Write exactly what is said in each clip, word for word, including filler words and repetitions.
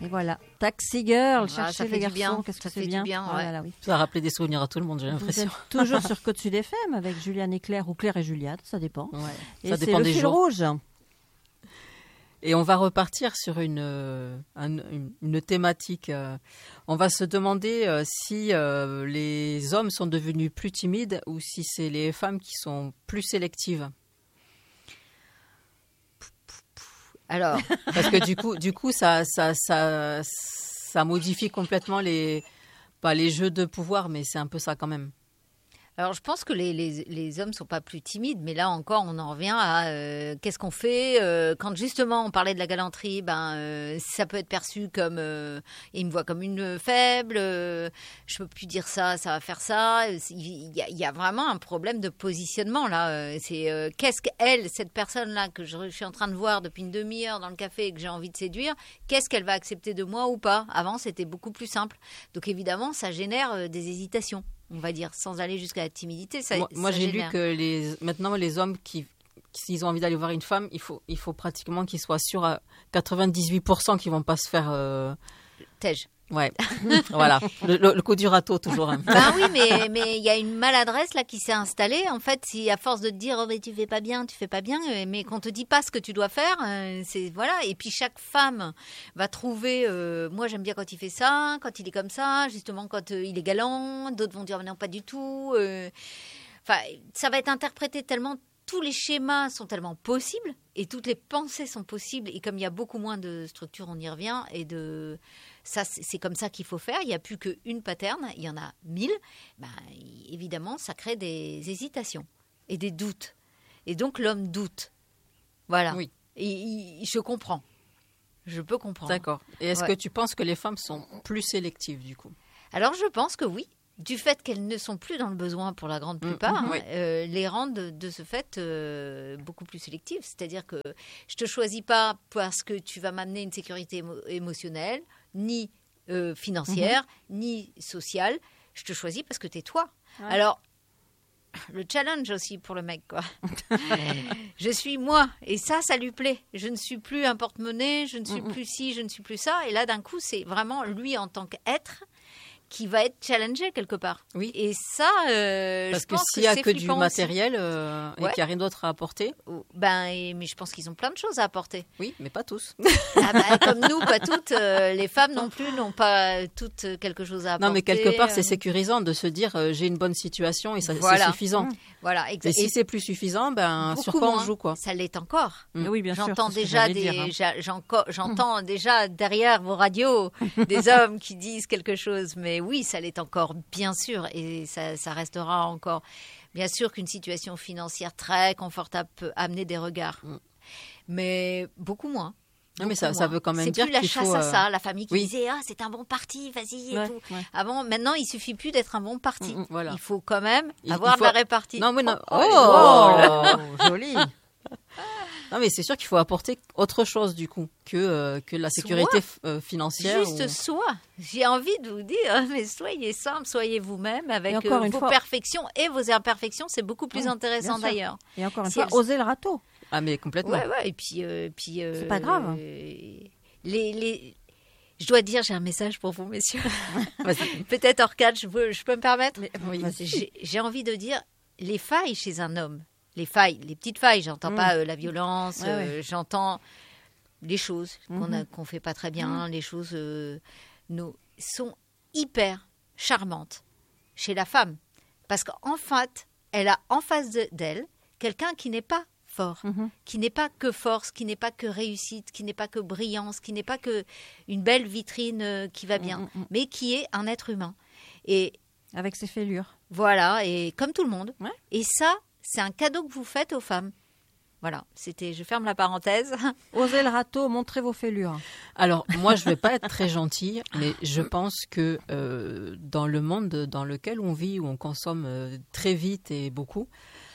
Et voilà, Taxi Girl, Ah, cherchez ça les fait du garçons, bien, qu'est-ce que ça c'est fait du bien. bien, Oh ouais. là là, oui. Ça a rappelé des souvenirs à tout le monde, j'ai Vous l'impression. êtes toujours sur Côte Sud F M avec Juliane et Claire, ou Claire et Juliane, ça dépend. Ouais, Et ça c'est dépend le des fil jours. rouge. Et on va repartir sur une, euh, un- une, une thématique. euh, on va se demander euh, si euh, les hommes sont devenus plus timides ou si c'est les femmes qui sont plus sélectives. Alors, Parce que du coup, du coup ça, ça, ça, ça modifie complètement les, pas les jeux de pouvoir, mais c'est un peu ça quand même. alors, je pense que les, les, les hommes sont pas plus timides, mais là encore, on en revient à euh, qu'est-ce qu'on fait euh, quand justement on parlait de la galanterie. Ben, euh, ça peut être perçu comme euh, il me voit comme une faible. Euh, je peux plus dire ça, ça va faire ça. Il y a, il y a vraiment un problème de positionnement là. Euh, C'est euh, qu'est-ce qu'elle, cette personne-là que je, je suis en train de voir depuis une demi-heure dans le café et que j'ai envie de séduire, qu'est-ce qu'elle va accepter de moi ou pas? Avant, c'était beaucoup plus simple. Donc évidemment, ça génère euh, des hésitations. On va dire, sans aller jusqu'à la timidité. Ça, moi, moi ça j'ai génère. lu que les, maintenant, les hommes qui, s'ils ont envie d'aller voir une femme, il faut, il faut pratiquement qu'ils soient sûrs à quatre-vingt-dix-huit pour cent qu'ils vont pas se faire. Euh... Tège. Ouais, voilà, le, le, le coup du râteau toujours. Hein. Ben oui, mais mais il y a une maladresse là qui s'est installée. En fait, si à force de te dire oh, mais tu fais pas bien, tu fais pas bien, mais qu'on te dit pas ce que tu dois faire, euh, c'est voilà. Et puis chaque femme va trouver. Euh, moi, j'aime bien quand il fait ça, quand il est comme ça, justement quand euh, il est galant. D'autres vont dire mais non, pas du tout. Euh, Enfin, ça va être interprété tellement. Tous les schémas sont tellement possibles et toutes les pensées sont possibles. Et comme il y a beaucoup moins de structures, on y revient. Et de ça, c'est c'est comme ça qu'il faut faire. Il n'y a plus qu'une pattern, il y en a mille. Ben, évidemment, ça crée des hésitations et des doutes. Et donc, l'homme doute. Voilà. Oui. Et, il- je comprends. Je peux comprendre. D'accord. Et est-ce Ouais. que tu penses que les femmes sont plus sélectives du coup? Alors, je pense que oui. Du fait qu'elles ne sont plus dans le besoin pour la grande plupart, mhm, oui. hein, euh, les rendent de, de ce fait euh, beaucoup plus sélectives. C'est-à-dire que je te choisis pas parce que tu vas m'amener une sécurité émo- émotionnelle, ni euh, financière, ni sociale. Je te choisis parce que tu es toi. Ouais. Alors, le challenge aussi pour le mec, quoi. Je suis moi, et ça, ça lui plaît. Je ne suis plus un porte-monnaie, je ne suis Mhm. plus ci, je ne suis plus ça. Et là, d'un coup, c'est vraiment lui en tant qu'être qui va être challengé quelque part. Oui. Et ça, euh, Parce je que pense s'il y a c'est que du flippant matériel euh, et Ouais. qu'il n'y a rien d'autre à apporter, aussi. Ben, et- mais je pense qu'ils ont plein de choses à apporter. oui, mais pas tous. Ah ben, comme nous, pas toutes. euh, les femmes non plus n'ont pas toutes quelque chose à apporter. Non, mais quelque part, c'est euh, sécurisant de se dire euh, j'ai une bonne situation et ça, Voilà. c'est suffisant. Mmh. Voilà, Et exact. si c'est plus suffisant, ben sur beaucoup quoi on moins. joue quoi? Ça l'est encore. Mm. Oui, bien sûr. J'entends c'est ce que déjà j'allais des, dire, hein. j'a- j'enco- j'entends déjà derrière vos radios des hommes qui disent quelque chose. Mais oui, ça l'est encore, bien sûr, et ça, ça restera encore. Bien sûr qu'une situation financière très confortable peut amener des regards, Mm. mais beaucoup moins. Non, mais Beaucoup ça, ça moins. veut quand même C'est dire plus la qu'il chasse faut, à euh, ça, la famille qui oui. disait ah c'est un bon parti, vas-y et Ouais, tout. ouais. Avant, maintenant, il suffit plus d'être un bon parti. Mm, mm, voilà. Il faut quand même Il- avoir il faut- de la répartie. Non, mais non. Oh, Oh, Oh, joli. Non, mais c'est sûr qu'il faut apporter autre chose du coup que euh, que la sécurité f- euh, financière. Juste ou- soi. J'ai envie de vous dire, mais soyez simple, soyez vous-même avec Et encore euh, une vos fois- perfections et vos imperfections. C'est beaucoup plus Ouais, intéressant bien sûr. d'ailleurs. Et encore une Si fois, elle- oser le râteau. Ah, mais complètement. Ouais, ouais. Et puis, euh, puis. euh, C'est pas grave. euh, les, les... Je dois dire, j'ai un message pour vous, messieurs. Vas-y. Peut-être hors cadre, je, peux- je peux me permettre. Oui. Vas-y. J'ai j'ai envie de dire les failles chez un homme, les failles, les petites failles. J'entends Mm. pas euh, la violence, Ouais, euh, j'entends les choses qu'on Mhm. a qu'on fait pas très bien, les choses euh, nous sont hyper charmantes chez la femme parce qu'en fait, elle a en face de- d'elle quelqu'un qui n'est pas fort, Mhm. qui n'est pas que force, qui n'est pas que réussite, qui n'est pas que brillance, qui n'est pas que une belle vitrine euh, qui va bien, Mm, mm, mm. mais qui est un être humain. Et Avec ses fêlures. voilà, et comme tout le monde. Ouais. Et ça, c'est un cadeau que vous faites aux femmes. Voilà, c'était, je ferme la parenthèse. Osez le râteau, montrez vos fêlures. Alors, moi, je vais pas être très gentille, mais je pense que euh, dans le monde dans lequel on vit, où on consomme euh, très vite et beaucoup,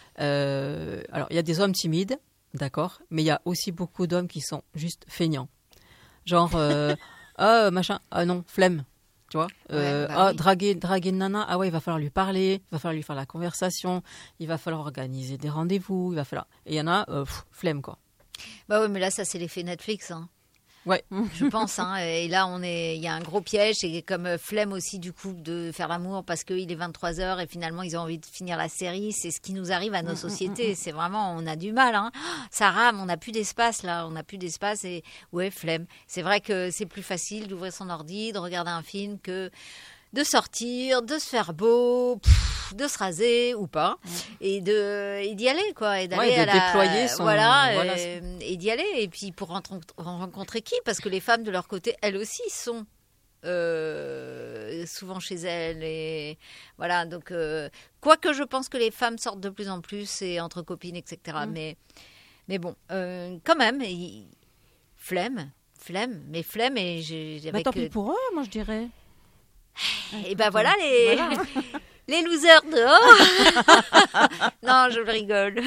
euh, alors il y a des hommes timides, d'accord, mais il y a aussi beaucoup d'hommes qui sont juste feignants. Genre, euh, ah, machin, ah non, flemme. Tu vois, euh, Ouais, bah ah, oui. draguer, draguer une nana, ah ouais, il va falloir lui parler, il va falloir lui faire la conversation, il va falloir organiser des rendez-vous, il va falloir. Et il y en a, euh, pff, flemme quoi. Bah oui, mais là, ça, c'est l'effet Netflix. Hein. Ouais. Je pense. Hein, et là, on est, il y a un gros piège. Et comme euh, flemme aussi du coup de faire l'amour parce qu'il est vingt-trois heures et finalement ils ont envie de finir la série. C'est ce qui nous arrive à nos sociétés. C'est vraiment, on a du mal. Hein. Ça rame. On n'a plus d'espace là. On n'a plus d'espace et ouais, flemme. C'est vrai que c'est plus facile d'ouvrir son ordi, de regarder un film que de sortir, de se faire beau, pff, de se raser ou pas, ouais. et de et d'y aller quoi, et d'aller ouais, de à la déployer son voilà, voilà et, et d'y aller et puis pour rencontrer, rencontrer qui, parce que les femmes de leur côté elles aussi sont euh, souvent chez elles et voilà donc euh, quoique je pense que les femmes sortent de plus en plus et entre copines etc. Mm. Mais mais bon euh, quand même y, flemme flemme mais flemme et j'ai bah, tant pis pour eux moi je dirais. Et ben voilà les, voilà. les losers dehors. Non, je rigole.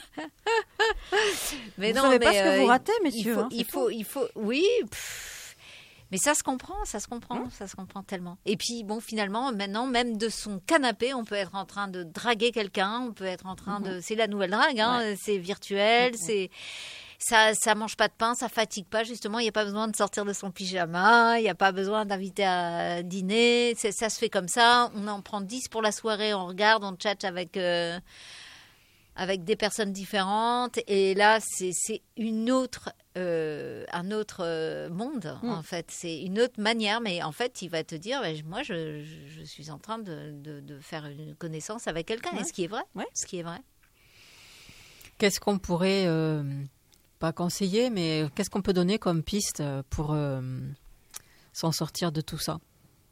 Mais vous non, savez mais pas ce que vous ratez, messieurs. Il faut, hein, il faut, il faut, oui. Pff, mais ça se comprend, ça se comprend, mmh. ça se comprend tellement. Et puis bon, finalement, maintenant, même de son canapé, on peut être en train de draguer quelqu'un, on peut être en train mmh. de, c'est la nouvelle drague, hein, ouais. c'est virtuel, mmh. c'est. Ça, ça mange pas de pain, ça fatigue pas. Justement, il n'y a pas besoin de sortir de son pyjama, il n'y a pas besoin d'inviter à dîner. C'est, ça se fait comme ça. On en prend dix pour la soirée, on regarde, on chatte avec euh, avec des personnes différentes. Et là, c'est, c'est une autre, euh, un autre euh, monde mmh. en fait. C'est une autre manière, mais en fait, il va te dire, bah, moi, je, je, je suis en train de, de, de faire une connaissance avec quelqu'un. Ouais. Et ce qui est vrai, ouais. ce qui est vrai. Qu'est-ce qu'on pourrait euh... pas conseiller, mais qu'est-ce qu'on peut donner comme piste pour euh, s'en sortir de tout ça?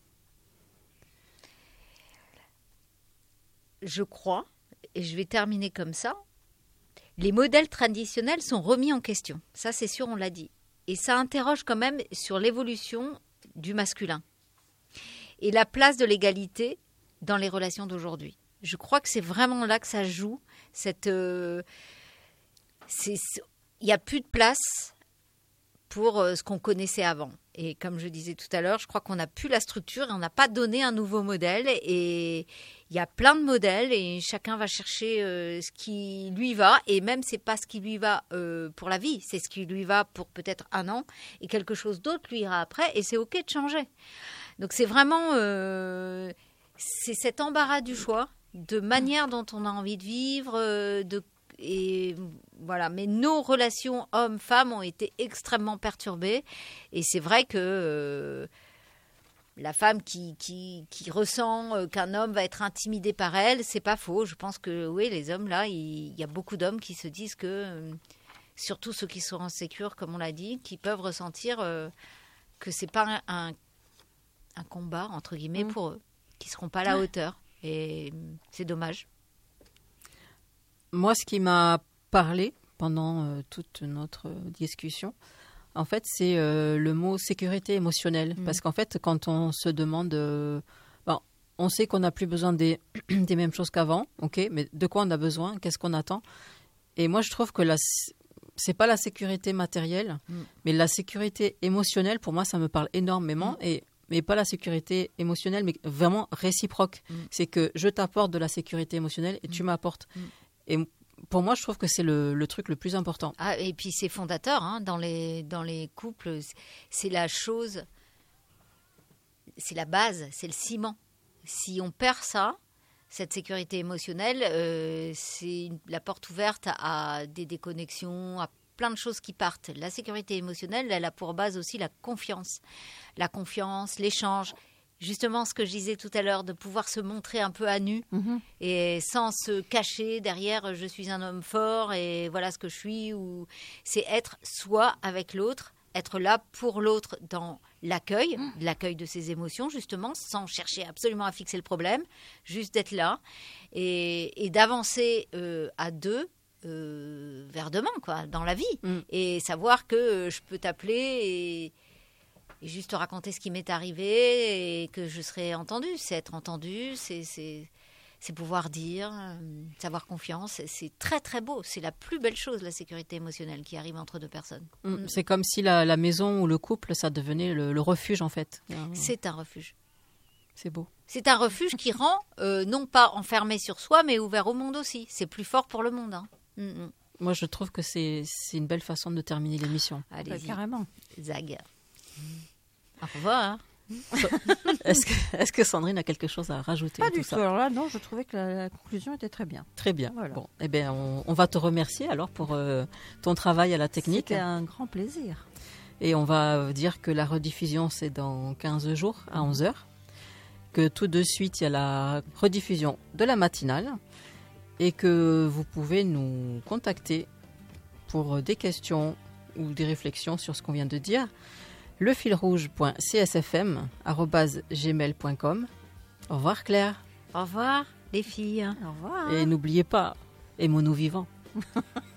Je crois, et je vais terminer comme ça, les modèles traditionnels sont remis en question. Ça, c'est sûr, on l'a dit. Et ça interroge quand même sur l'évolution du masculin et la place de l'égalité dans les relations d'aujourd'hui. Je crois que c'est vraiment là que ça joue. Cette, euh, c'est, c'est, il n'y a plus de place pour euh, ce qu'on connaissait avant. Et comme je disais tout à l'heure, je crois qu'on n'a plus la structure et on n'a pas donné un nouveau modèle. Et il y a plein de modèles et chacun va chercher euh, ce qui lui va. Et même, ce n'est pas ce qui lui va euh, pour la vie, c'est ce qui lui va pour peut-être un an. Et quelque chose d'autre lui ira après. Et c'est OK de changer. Donc, c'est vraiment... Euh, c'est cet embarras du choix, de manière dont on a envie de vivre, euh, de Et voilà, mais nos relations hommes-femmes ont été extrêmement perturbées. Et c'est vrai que euh, la femme qui, qui, qui ressent euh, qu'un homme va être intimidé par elle, c'est pas faux. Je pense que oui, les hommes, là, il, il y a beaucoup d'hommes qui se disent que, euh, surtout ceux qui sont insécures, comme on l'a dit, qui peuvent ressentir euh, que c'est pas un, un, un combat, entre guillemets, mmh. pour eux, qui seront pas à la hauteur. Et c'est dommage. Moi, ce qui m'a parlé pendant euh, toute notre discussion, en fait, c'est euh, le mot sécurité émotionnelle. Mmh. Parce qu'en fait, quand on se demande... Euh, bon, on sait qu'on n'a plus besoin des, des mêmes choses qu'avant, ok, mais de quoi on a besoin? Qu'est-ce qu'on attend? Et moi, je trouve que la, c'est pas la sécurité matérielle, mmh. mais la sécurité émotionnelle, pour moi, ça me parle énormément. Mmh. Et mais pas la sécurité émotionnelle, mais vraiment réciproque. Mmh. C'est que je t'apporte de la sécurité émotionnelle et mmh. tu m'apportes. Mmh. Et pour moi, je trouve que c'est le, le truc le plus important. Ah, et puis c'est fondateur hein, dans, les, dans les couples. C'est la chose, c'est la base, c'est le ciment. Si on perd ça, cette sécurité émotionnelle, euh, c'est une, la porte ouverte à, à des déconnexions, à plein de choses qui partent. La sécurité émotionnelle, elle a pour base aussi la confiance. La confiance, l'échange. Justement, ce que je disais tout à l'heure, de pouvoir se montrer un peu à nu mmh. et sans se cacher derrière « je suis un homme fort et voilà ce que je suis ». Ou c'est être soi avec l'autre, être là pour l'autre dans l'accueil, mmh. l'accueil de ses émotions justement, sans chercher absolument à fixer le problème, juste d'être là et, et d'avancer euh, à deux euh, vers demain, quoi, dans la vie. Mmh. Et savoir que euh, je peux t'appeler et... et juste te raconter ce qui m'est arrivé et que je serai entendue. C'est être entendue, c'est, c'est, c'est pouvoir dire, euh, savoir confiance. C'est, c'est très, très beau. C'est la plus belle chose, la sécurité émotionnelle qui arrive entre deux personnes. Mmh. C'est comme si la, la maison ou le couple, ça devenait le, le refuge, en fait. C'est un refuge. C'est beau. C'est un refuge qui rend, euh, non pas enfermé sur soi, mais ouvert au monde aussi. C'est plus fort pour le monde. Hein. Mmh, mmh. Moi, je trouve que c'est, c'est une belle façon de terminer l'émission. Allez-y, Ouais, carrément. Zag. Au revoir. Est-ce que, est-ce que Sandrine a quelque chose à rajouter à Pas tout du ça tout. Alors là, non, je trouvais que la, la conclusion était très bien. Très bien. Voilà. Bon, eh bien, on, on va te remercier alors pour euh, ton travail à la technique. C'était un grand plaisir. Et on va dire que la rediffusion, c'est dans quinze jours à onze heures. Que tout de suite, il y a la rediffusion de la matinale. Et que vous pouvez nous contacter pour des questions ou des réflexions sur ce qu'on vient de dire. le fil rouge point c s f m arobase gmail point com. Au revoir Claire. Au revoir, les filles. Au revoir. Et n'oubliez pas, aimons-nous vivants.